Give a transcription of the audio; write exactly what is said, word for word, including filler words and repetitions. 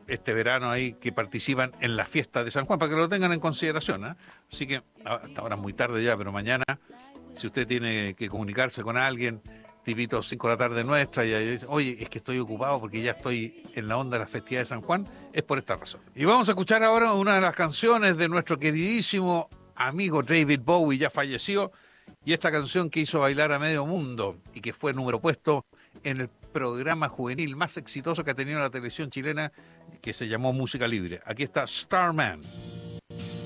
este verano ahí que participan en la fiesta de San Juan, para que lo tengan en consideración, ¿eh? Así que hasta ahora es muy tarde ya, pero mañana, si usted tiene que comunicarse con alguien, tipito cinco de la tarde nuestra, y dice, oye, es que estoy ocupado porque ya estoy en la onda de la festividad de San Juan, es por esta razón. Y vamos a escuchar ahora una de las canciones de nuestro queridísimo amigo David Bowie, ya falleció, y esta canción que hizo bailar a medio mundo y que fue número puesto en el programa juvenil más exitoso que ha tenido la televisión chilena, que se llamó Música Libre. Aquí está Starman.